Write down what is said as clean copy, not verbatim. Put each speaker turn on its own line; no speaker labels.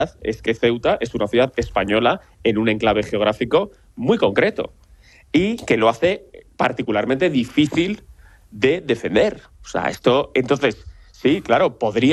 es que Ceuta es una ciudad española en un enclave geográfico muy concreto y que lo hace particularmente difícil de defender. O sea, esto, entonces, sí, claro, podría